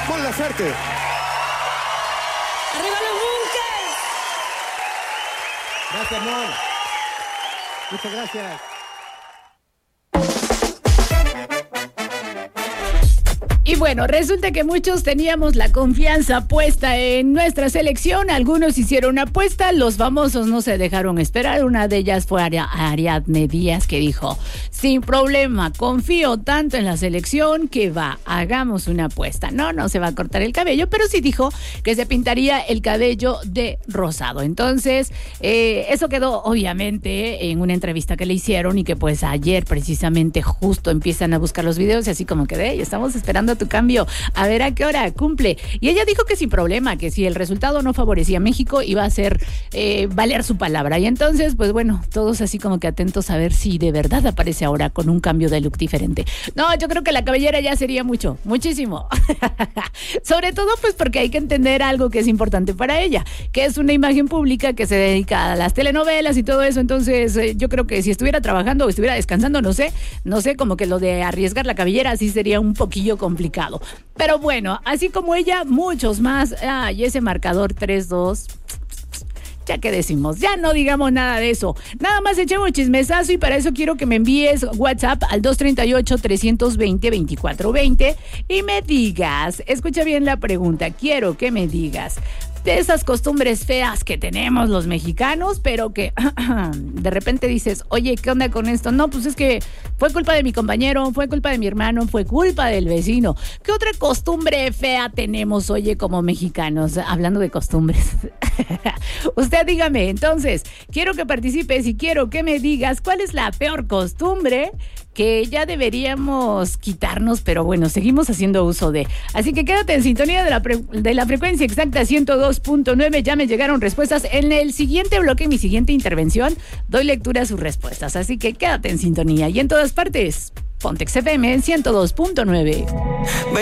Mon Laferte. ¡Arriba los Bunkers! Gracias, Mon. Muchas gracias. Y bueno, resulta que muchos teníamos la confianza puesta en nuestra selección. Algunos hicieron una apuesta, los famosos no se dejaron esperar. Una de ellas fue Ariadne Díaz, que dijo: sin problema, confío tanto en la selección que hagamos una apuesta. No se va a cortar el cabello, pero sí dijo que se pintaría el cabello de rosado. Entonces, eso quedó obviamente en una entrevista que le hicieron y que pues ayer precisamente justo empiezan a buscar los videos y así como que estamos esperando tu cambio, a ver a qué hora cumple. Y ella dijo que sin problema, que si el resultado no favorecía a México iba a hacer valer su palabra. Y entonces, pues bueno, todos así como que atentos a ver si de verdad aparece ahora con un cambio de look diferente. No, yo creo que la cabellera ya sería muchísimo. Sobre todo pues porque hay que entender algo que es importante para ella, que es una imagen pública que se dedica a las telenovelas y todo eso. Entonces yo creo que si estuviera trabajando o estuviera descansando, no sé, como que lo de arriesgar la cabellera sí sería un poquillo complicado. Pero bueno, así como ella, muchos más. Y ese marcador 3-2... ya que decimos, ya no digamos nada de eso. Nada más echemos chismesazo y para eso quiero que me envíes WhatsApp al 238-320-2420 y me digas, escucha bien la pregunta, quiero que me digas de esas costumbres feas que tenemos los mexicanos, pero que de repente dices, oye, ¿qué onda con esto? No, pues es que fue culpa de mi compañero, fue culpa de mi hermano, fue culpa del vecino. ¿Qué otra costumbre fea tenemos, oye, como mexicanos? Hablando de costumbres. Usted dígame, entonces, quiero que participes y quiero que me digas cuál es la peor costumbre que ya deberíamos quitarnos, pero bueno, seguimos haciendo uso de. Así que quédate en sintonía de la frecuencia exacta 102.9. Ya me llegaron respuestas. En el siguiente bloque, en mi siguiente intervención, doy lectura a sus respuestas. Así que quédate en sintonía y en todas partes, Pontex FM en 102.9.